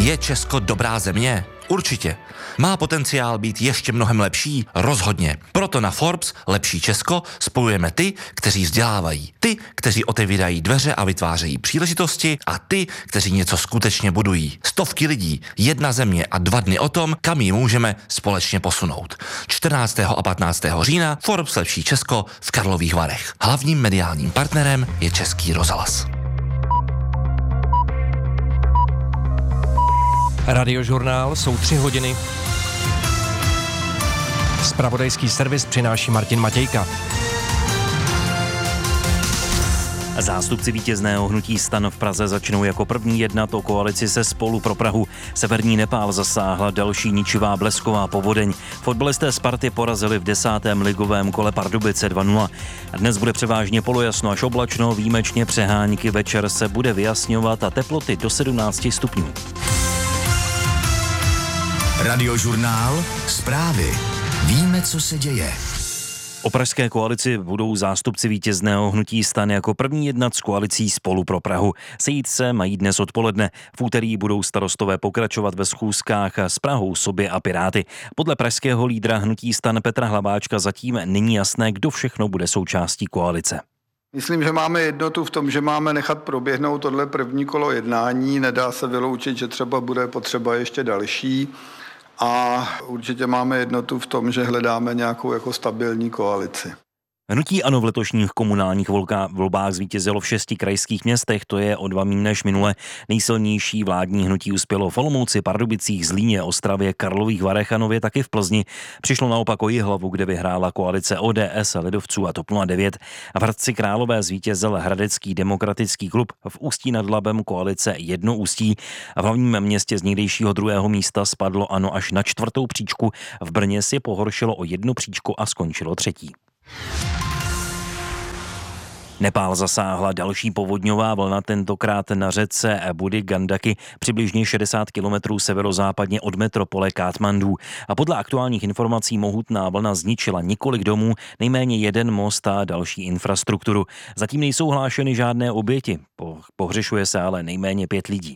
Je Česko dobrá země? Určitě. Má potenciál být ještě mnohem lepší? Rozhodně. Proto na Forbes Lepší Česko spojujeme ty, kteří vzdělávají, ty, kteří otevírají dveře a vytvářejí příležitosti a ty, kteří něco skutečně budují. Stovky lidí, jedna země a 2 dny o tom, kam ji můžeme společně posunout. 14. a 15. října Forbes Lepší Česko v Karlových Varech. Hlavním mediálním partnerem je Český rozhlas. Radiožurnál, jsou 3 hodiny. Zpravodajský servis přináší Martin Matějka. Zástupci vítězného hnutí STAN v Praze začnou jako první jednat o koalici se Spolu pro Prahu. Severní Nepál zasáhla další ničivá blesková povodeň. Fotbalisté Sparty porazili v 10. ligovém kole Pardubice 2-0. Dnes bude převážně polojasno až oblačno, výjimečně přehánky, večer se bude vyjasňovat a teploty do 17 stupňů. Radiožurnál, zprávy. Víme, co se děje. O pražské koalici budou zástupci vítězného hnutí STAN jako první jednat s koalicí Spolu pro Prahu. Sejít se mají dnes odpoledne. V úterý budou starostové pokračovat ve schůzkách s Prahou, Sobě a Piráty. Podle pražského lídra hnutí STAN Petra Hlabáčka zatím není jasné, kdo všechno bude součástí koalice. Myslím, že máme jednotu v tom, že máme nechat proběhnout tohle první kolo jednání. Nedá se vyloučit, že třeba bude potřeba ještě další. A určitě máme jednotu v tom, že hledáme nějakou jako stabilní koalici. Hnutí ANO v letošních komunálních volbách zvítězilo v 6 krajských městech, to je o 2 méně než minule. Nejsilnější vládní hnutí uspělo v Olomouci, Pardubicích, Zlíně, Ostravě, Karlových Varech a nově taky v Plzni. Přišlo naopak o Jihlavu, kde vyhrála koalice ODS, lidovců a TOP 09. A v Hradci Králové zvítězil Hradecký demokratický klub, v Ústí nad Labem koalice Jedno Ústí. A v hlavním městě z někdejšího 2. místa spadlo ANO až na 4. příčku. V Brně si pohoršilo o 1 příčku a skončilo 3. Nepál zasáhla další povodňová vlna, tentokrát na řece Budi Gandaki, přibližně 60 kilometrů severozápadně od metropole Katmandu. A podle aktuálních informací mohutná vlna zničila několik domů, nejméně 1 most a další infrastrukturu. Zatím nejsou hlášeny žádné oběti, pohřešuje se ale nejméně 5 lidí.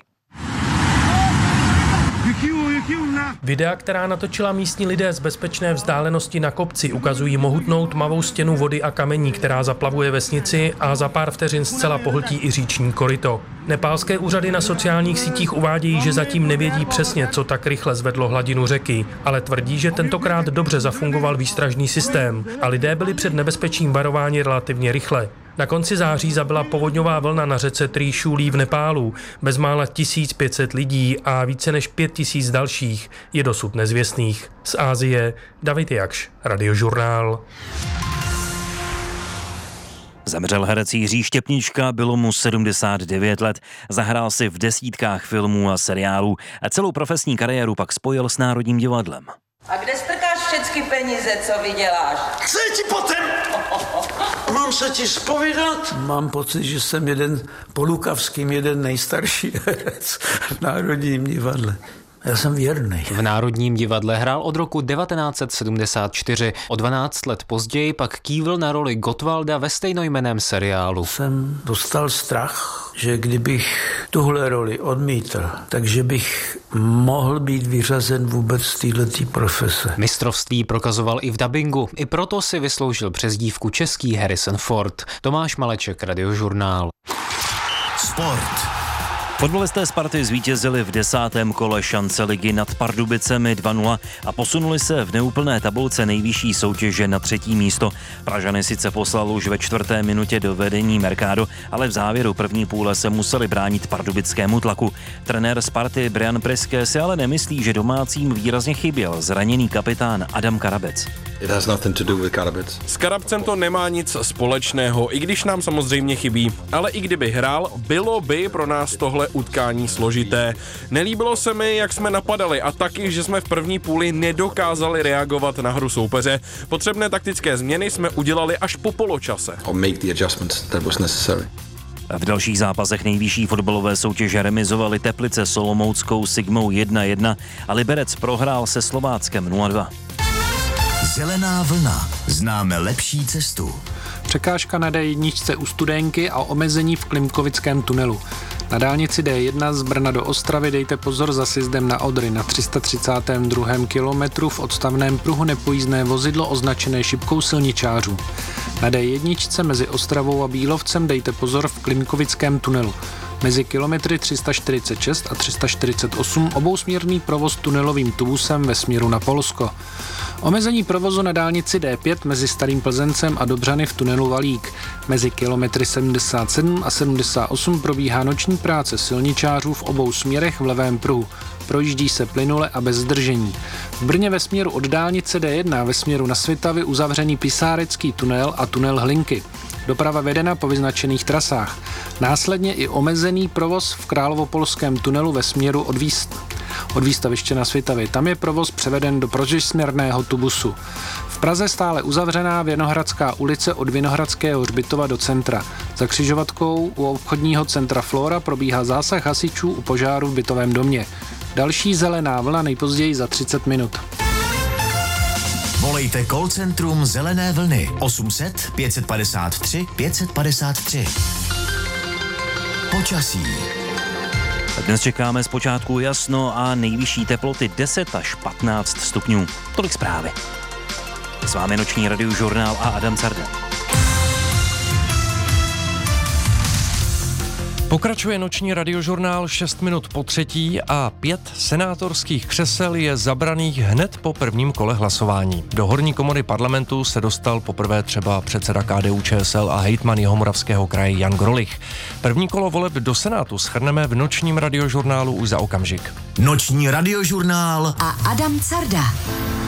Videa, která natočila místní lidé z bezpečné vzdálenosti na kopci, ukazují mohutnou tmavou stěnu vody a kamení, která zaplavuje vesnici a za pár vteřin zcela pohltí i říční koryto. Nepálské úřady na sociálních sítích uvádějí, že zatím nevědí přesně, co tak rychle zvedlo hladinu řeky, ale tvrdí, že tentokrát dobře zafungoval výstražný systém a lidé byli před nebezpečím varováni relativně rychle. Na konci září zabila povodňová vlna na řece Trishuli v Nepálu. Bezmála 1500 lidí a více než 5000 dalších je dosud nezvěstných. Z Asie David Jakš, Radiožurnál. Zemřel herec Jiří Štěpnička, bylo mu 79 let. Zahrál si v desítkách filmů a seriálů a celou profesní kariéru pak spojil s Národním divadlem. A kde strkáš všechny peníze, co vyděláš? Co je ti potom? Mám se ti zpovídat? Mám pocit, že jsem jeden nejstarší herec v Národním divadle. Já jsem věrný. V Národním divadle hrál od roku 1974. O 12 let později pak kývl na roli Gottwalda ve stejnojmenném seriálu. Jsem dostal strach, že kdybych tuhle roli odmítl, takže bych mohl být vyřazen vůbec z této profese. Mistrovství prokazoval i v dabingu. I proto si vysloužil přezdívku český Harrison Ford. Tomáš Maleček, Radiožurnál. Sport. Fotbalisté Sparty zvítězili v 10. kole šance ligy nad Pardubicemi 2-0 a posunuli se v neúplné tabulce nejvyšší soutěže na 3. místo. Pražany sice poslal už ve 4. minutě do vedení Mercado, ale v závěru první půle se museli bránit pardubickému tlaku. Trenér Sparty Brian Priske si ale nemyslí, že domácím výrazně chyběl zraněný kapitán Adam Karabec. S Karabcem to nemá nic společného, i když nám samozřejmě chybí. Ale i kdyby hrál, bylo by pro nás tohle utkání složité. Nelíbilo se mi, jak jsme napadali a taky, že jsme v první půli nedokázali reagovat na hru soupeře. Potřebné taktické změny jsme udělali až po poločase. V dalších zápasech nejvyšší fotbalové soutěže remizovali Teplice s olomouckou Sigmou 1-1 a Liberec prohrál se Slováckem 0-2. Zelená vlna. Známe lepší cestu. Překážka na D1 u Studénky a omezení v Klimkovickém tunelu. Na dálnici D1 z Brna do Ostravy dejte pozor za sjezdem na Odry. Na 332. kilometru v odstavném pruhu nepojízdné vozidlo označené šipkou silničářů. Na D1 mezi Ostravou a Bílovcem dejte pozor v Klimkovickém tunelu. Mezi kilometry 346 a 348 obousměrný provoz tunelovým tubusem ve směru na Polsko. Omezení provozu na dálnici D5 mezi Starým Plzeňcem a Dobřany v tunelu Valík. Mezi kilometry 77 a 78 probíhá noční práce silničářů v obou směrech v levém pruhu. Projíždí se plynule a bez zdržení. V Brně ve směru od dálnice D1 ve směru na Svitavy uzavřený Pisárecký tunel a tunel Hlinky. Doprava vedena po vyznačených trasách. Následně i omezený provoz v Královopolském tunelu ve směru od výstaviště na Svitavy. Tam je provoz převeden do protisměrného tubusu. V Praze stále uzavřená Vinohradská ulice od Vinohradského hřbitova do centra. Za křižovatkou u obchodního centra Flora probíhá zásah hasičů u požáru v bytovém domě. Další zelená vlna nejpozději za 30 minut. Volejte call centrum Zelené vlny 800 553 553. Počasí. Dnes čekáme zpočátku jasno a nejvyšší teploty 10 až 15 stupňů. Tolik zprávy. S vámi noční radiožurnál a Adam Carda. Pokračuje noční radiožurnál 6 minut po 3. a 5 senátorských křesel je zabraných hned po prvním kole hlasování. Do horní komory parlamentu se dostal poprvé třeba předseda KDU-ČSL a hejtman Jihomoravského kraje Jan Grolich. První kolo voleb do Senátu shrneme v nočním radiožurnálu už za okamžik. Noční radiožurnál a Adam Carda.